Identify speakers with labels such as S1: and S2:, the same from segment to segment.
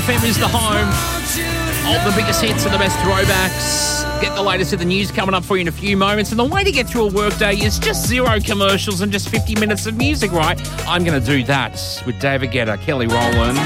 S1: FM is the home of the biggest hits and the best throwbacks. Get the latest of the news coming up for you in a few moments. And the way to get through a workday is just 0 commercials and just 50 minutes of music, right? I'm going to do that with David Guetta, Kelly Rowland.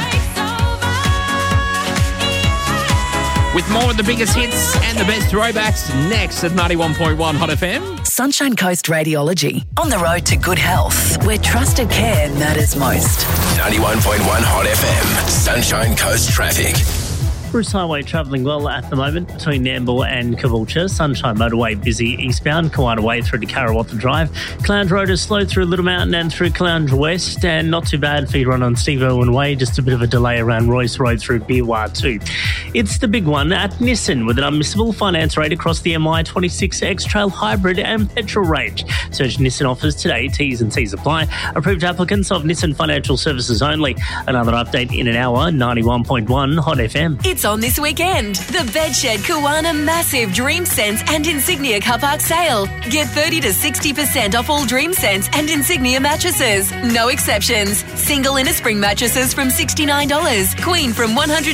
S1: With more of the biggest hits and the best throwbacks next at 91.1 Hot FM.
S2: Sunshine Coast Radiology. On the road to good health, where trusted care matters most.
S3: 91.1 Hot FM. Sunshine Coast traffic.
S4: Bruce Highway travelling well at the moment between Nambour and Caboolture. Sunshine Motorway busy eastbound, Kawana Way through to Karawatha Drive. Cloud Road is slow through Little Mountain and through Caloundra West, and not too bad for you run on Steve Irwin Way, just a bit of a delay around Royce Road through Beerwah too. It's the big one at Nissan with an unmissable finance rate across the MY26 X-Trail Hybrid and Petrol range. Search Nissan offers today, T's and C's apply. Approved applicants of Nissan Financial Services only. Another update in an hour, 91.1 Hot FM.
S5: It's on this weekend. The Bedshed Kawana Massive Dream Sense and Insignia Car Park Sale. Get 30 to 60% off all Dream Sense and Insignia mattresses. No exceptions. Single inner spring mattresses from $69. Queen from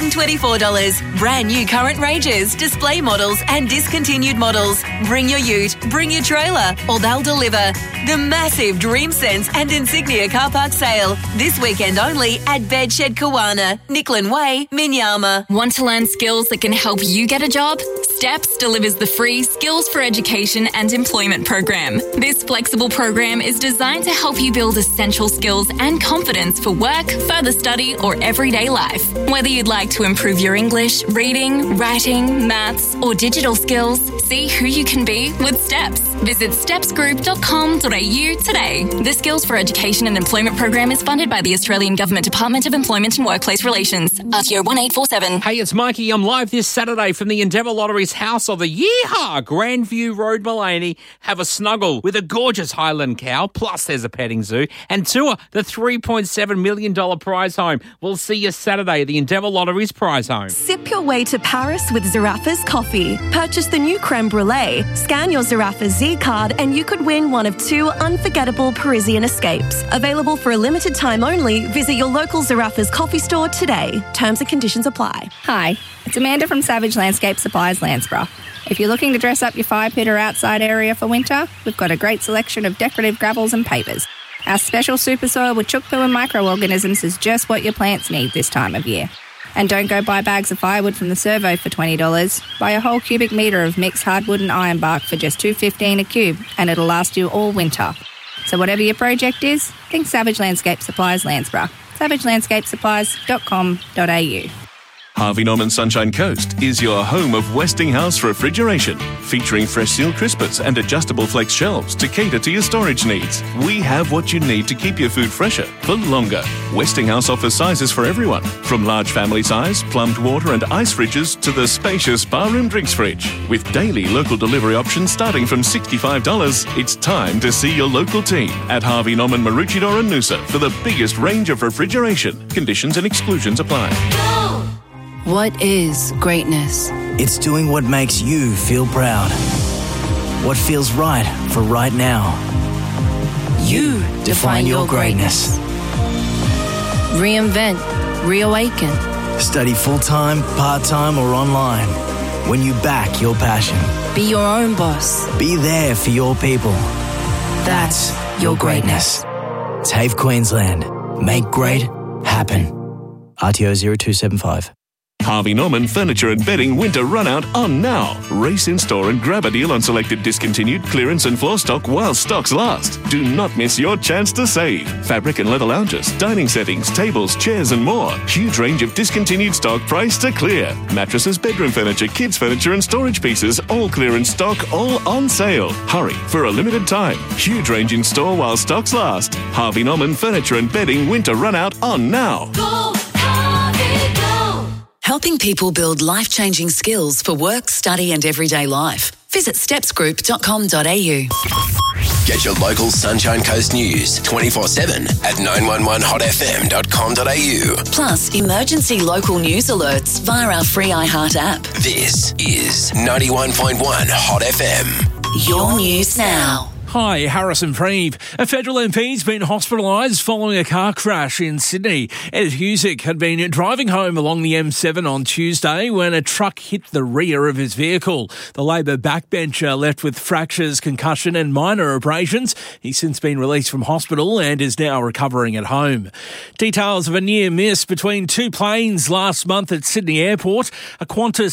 S5: $124. Brand new current ranges, display models and discontinued models. Bring your ute, bring your trailer, or they'll deliver. The Massive Dream Sense and Insignia Car Park Sale. This weekend only at Bedshed Kawana, Nicklin Way, Minyama.
S6: Want to learn skills that can help you get a job? STEPS delivers the free Skills for Education and Employment program. This flexible program is designed to help you build essential skills and confidence for work, further study, or everyday life. Whether you'd like to improve your English, reading, writing, maths, or digital skills, see who you can be with STEPS. Visit stepsgroup.com.au today. The Skills for Education and Employment program is funded by the Australian Government Department of Employment and Workplace Relations. RTO 1847.
S1: Hey, it's Mikey. I'm live this Saturday from the Endeavour Lottery's House of the Yeehaw, Grandview Road, Mullaney. Have a snuggle with a gorgeous Highland cow, plus there's a petting zoo, and tour the $3.7 million prize home. We'll see you Saturday at the Endeavour Lottery's prize home.
S7: Sip your way to Paris with Zaraffa's coffee. Purchase the new creme brulee, scan your Zaraffa Z card, and you could win one of 2 unforgettable Parisian escapes. Available for a limited time only. Visit your local Zaraffa's coffee store today. Terms and conditions apply.
S8: Hi, it's Amanda from Savage Landscape Supplies, Landsborough. If you're looking to dress up your fire pit or outside area for winter, we've got a great selection of decorative gravels and pavers. Our special super soil with chook poo and microorganisms is just what your plants need this time of year. And don't go buy bags of firewood from the servo for $20. Buy a whole cubic metre of mixed hardwood and iron bark for just $2.15 a cube, and it'll last you all winter. So whatever your project is, think Savage Landscape Supplies, Landsborough. savagelandscapesupplies.com.au.
S9: Harvey Norman Sunshine Coast is your home of Westinghouse Refrigeration, featuring fresh seal crispers and adjustable flex shelves to cater to your storage needs. We have what you need to keep your food fresher for longer. Westinghouse offers sizes for everyone, from large family size, plumbed water and ice fridges to the spacious barroom drinks fridge. With daily local delivery options starting from $65, it's time to see your local team at Harvey Norman Maroochydore and Noosa for the biggest range of refrigeration. Conditions and exclusions apply.
S10: What is greatness?
S11: It's doing what makes you feel proud. What feels right for right now. You define your greatness.
S10: Reinvent, reawaken.
S11: Study full-time, part-time or online. When you back your passion.
S10: Be your own boss.
S11: Be there for your people. That's your greatness. TAFE Queensland. Make great happen. RTO 0275.
S9: Harvey Norman Furniture and Bedding Winter Runout on now. Race in store and grab a deal on selected discontinued clearance and floor stock while stocks last. Do not miss your chance to save. Fabric and leather lounges, dining settings, tables, chairs and more. Huge range of discontinued stock priced to clear. Mattresses, bedroom furniture, kids furniture and storage pieces, all clearance stock, all on sale. Hurry for a limited time. Huge range in store while stocks last. Harvey Norman Furniture and Bedding Winter Runout on now.
S5: Go, Harvey, go!
S2: Helping people build life-changing skills for work, study and everyday life. Visit stepsgroup.com.au.
S3: Get your local Sunshine Coast news 24/7 at 911hotfm.com.au.
S2: Plus, emergency local news alerts via our free iHeart app.
S3: This is 91.1 Hot FM.
S2: Your news now.
S12: Hi, Harrison Preeve. A federal MP's been hospitalised following a car crash in Sydney. Ed Husick had been driving home along the M7 on Tuesday when a truck hit the rear of his vehicle. The Labor backbencher left with fractures, concussion and minor abrasions. He's since been released from hospital and is now recovering at home. Details of a near miss between two planes last month at Sydney Airport. A Qantas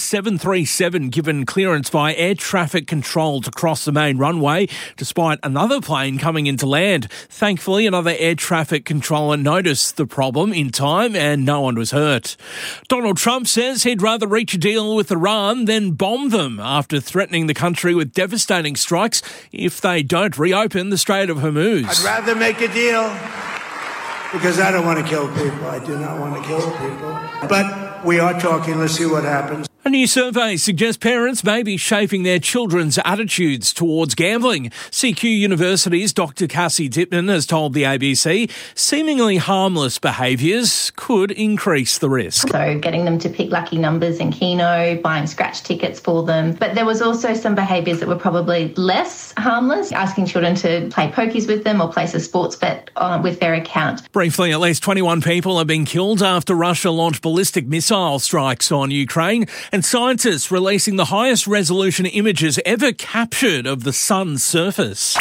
S12: 737 given clearance by air traffic control to cross the main runway, despite another plane coming into land. Thankfully, another air traffic controller noticed the problem in time and no one was hurt. Donald Trump says he'd rather reach a deal with Iran than bomb them after threatening the country with devastating strikes if they don't reopen the Strait of Hormuz.
S13: I'd rather make a deal because I don't want to kill people. I do not want to kill people. But we are talking. Let's see what happens.
S12: A new survey suggests parents may be shaping their children's attitudes towards gambling. CQ University's Dr. Cassie Dittman has told the ABC seemingly harmless behaviours could increase the risk.
S14: So getting them to pick lucky numbers in Keno, buying scratch tickets for them. But there was also some behaviours that were probably less harmless, asking children to play pokies with them or place a sports bet with their account.
S12: Briefly, at least 21 people have been killed after Russia launched ballistic missile strikes on Ukraine, and scientists releasing the highest resolution images ever captured of the sun's surface.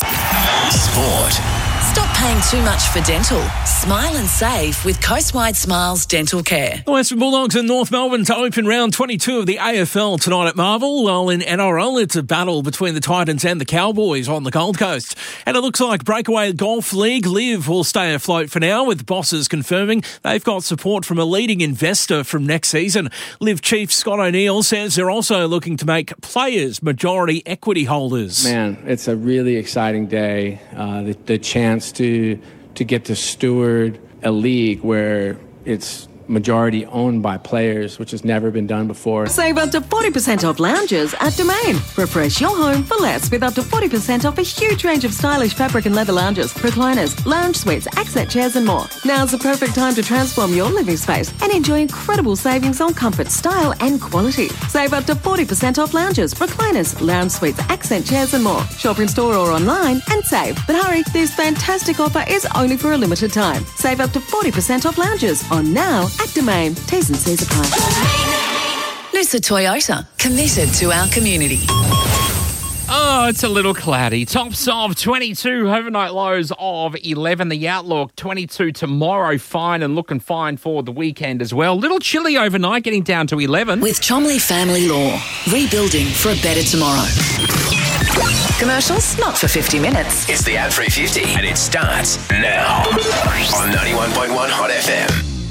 S3: Sport.
S2: Stop paying too much for dental. Smile and save with Coastwide Smiles Dental Care.
S12: The Western Bulldogs in North Melbourne to open round 22 of the AFL tonight at Marvel, while in NRL it's a battle between the Titans and the Cowboys on the Gold Coast. And it looks like Breakaway Golf League Live will stay afloat for now, with bosses confirming they've got support from a leading investor from next season. Live chief Scott O'Neill says they're also looking to make players majority equity holders.
S15: Man, it's a really exciting day. The chance to get to steward a league where it's majority owned by players, which has never been done before.
S16: Save up to 40% off lounges at Domain. Refresh your home for less with up to 40% off a huge range of stylish fabric and leather lounges, recliners, lounge suites, accent chairs and more. Now's the perfect time to transform your living space and enjoy incredible savings on comfort, style and quality. Save up to 40% off lounges, recliners, lounge suites, accent chairs and more. Shop in store or online and save. But hurry, this fantastic offer is only for a limited time. Save up to 40% off lounges on now at Domain. T's and C's apply.
S2: Noosa Toyota, committed to our community.
S1: Oh, it's a little cloudy. Tops of 22, overnight lows of 11. The outlook, 22 tomorrow, fine and looking fine for the weekend as well. Little chilly overnight, getting down to 11.
S2: With Chomley Family Law, rebuilding for a better tomorrow. Commercials, not for 50 minutes.
S3: It's the ad-free 50 and it starts now on 91.1 Hot FM.